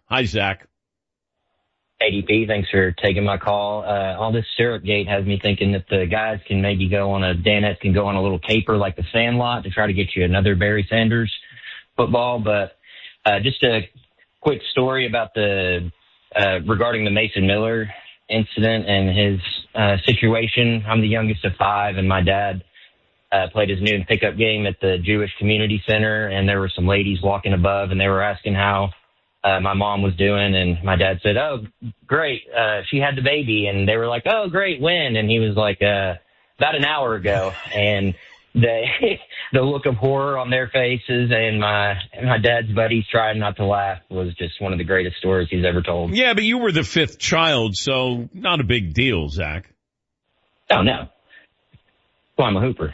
Hi, Zach. ADP, thanks for taking my call. All this syrup gate has me thinking that the guys can maybe Danette can go on a little caper like the Sandlot to try to get you another Barry Sanders football. But just a quick story about regarding the Mason Miller incident and his situation. I'm the youngest of 5, and my dad played his noon pickup game at the Jewish Community Center, and there were some ladies walking above, and they were asking how my mom was doing, and my dad said, "Oh, great, she had the baby," and they were like, "Oh, great, when?" And he was like, "About an hour ago," and the look of horror on their faces and my dad's buddies trying not to laugh was just one of the greatest stories he's ever told. Yeah, but you were the 5th child, so not a big deal, Zach. Oh, no. Well, I'm a hooper.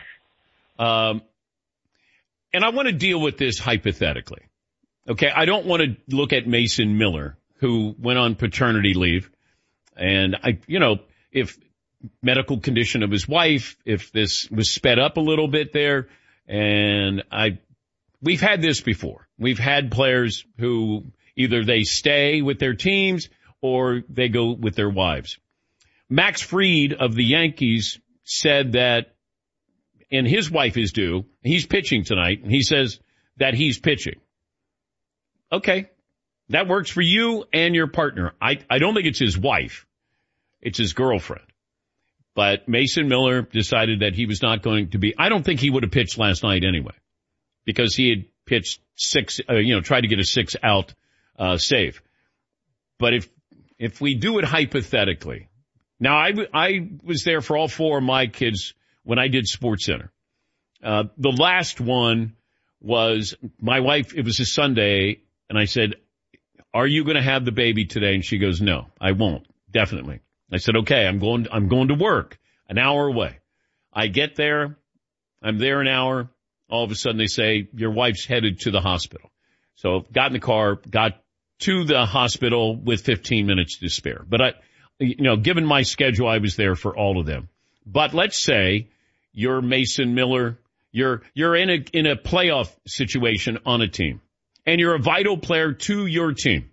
And I want to deal with this hypothetically. Okay, I don't want to look at Mason Miller, who went on paternity leave, and if medical condition of his wife, if this was sped up a little bit there, and we've had this before. We've had players who either they stay with their teams or they go with their wives. Max Fried of the Yankees said that, and his wife is due, he's pitching tonight, and he says that he's pitching. Okay, that works for you and your partner. I don't think it's his wife. It's his girlfriend. But Mason Miller decided that he was not going to be. I don't think he would have pitched last night anyway, because he had pitched 6, tried to get a 6-out save. But if we do it hypothetically, now I was there for all 4 of my kids when I did SportsCenter. The last one was my wife. It was a Sunday, and I said, "Are you going to have the baby today?" And she goes, "No, I won't. Definitely." I said, "Okay, I'm going to work an hour away." I get there. I'm there an hour. All of a sudden they say, "Your wife's headed to the hospital." So got in the car, got to the hospital with 15 minutes to spare. But given my schedule, I was there for all of them. But let's say you're Mason Miller. You're in a playoff situation on a team, and you're a vital player to your team.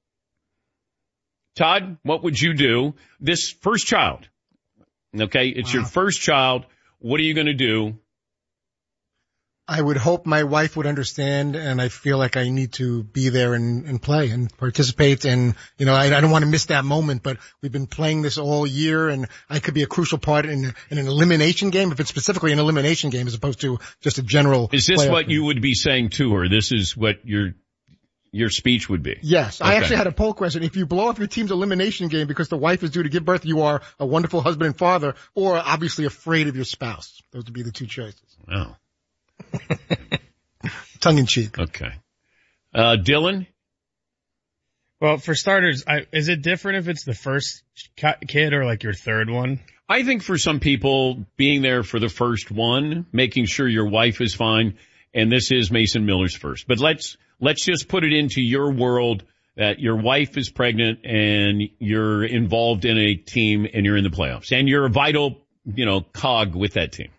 Todd, what would you do? This first child, okay, it's your first child. What are you going to do? I would hope my wife would understand, and I feel like I need to be there and play and participate. And, I don't want to miss that moment, but we've been playing this all year, and I could be a crucial part in an elimination game, if it's specifically an elimination game as opposed to just a general. Is this what you would be saying to her? This is what your speech would be? Yes. Okay. I actually had a poll question. If you blow up your team's elimination game because the wife is due to give birth, you are a wonderful husband and father, or obviously afraid of your spouse. Those would be the 2 choices. Oh. Tongue in cheek. Okay. Dylan? Well, for starters, is it different if it's the first kid or like your third one? I think for some people, being there for the first one, making sure your wife is fine, and this is Mason Miller's first. But let's just put it into your world that your wife is pregnant and you're involved in a team and you're in the playoffs and you're a vital, cog with that team.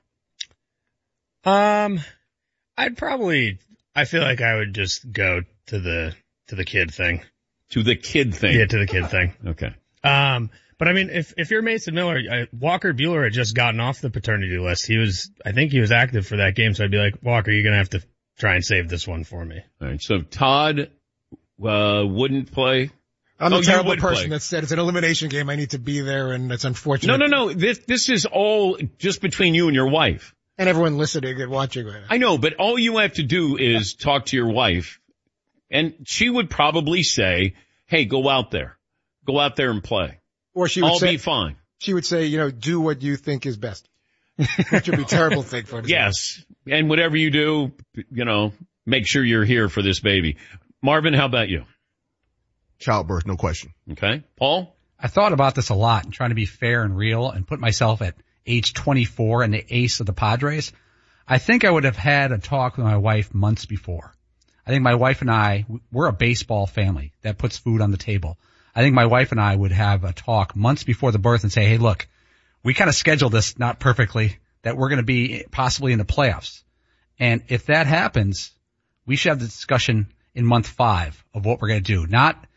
I feel like I would just go to the kid thing. To the kid thing? Yeah, to the kid thing. Okay. But I mean, if you're Mason Miller, Walker Buehler had just gotten off the paternity list. I think he was active for that game. So I'd be like, Walker, you're going to have to try and save this one for me. All right. So Todd, wouldn't play. I'm the terrible person that said it's an elimination game. I need to be there, and it's unfortunate. No. This is all just between you and your wife. And everyone listening and watching right now. I know, but all you have to do is talk to your wife, and she would probably say, "Hey, go out there and play." Or she would say, "I'll be fine." She would say, "Do what you think is best," which would be a terrible thing for her. Yes, and whatever you do, make sure you're here for this baby. Marvin, how about you? Childbirth, no question. Okay, Paul. I thought about this a lot and trying to be fair and real and put myself at age 24 and the ace of the Padres. I think I would have had a talk with my wife months before. I think my wife and we're a baseball family that puts food on the table. I think my wife and I would have a talk months before the birth and say, "Hey, look, we kind of scheduled this not perfectly, that we're going to be possibly in the playoffs. And if that happens, we should have the discussion in month 5 of what we're going to do. Not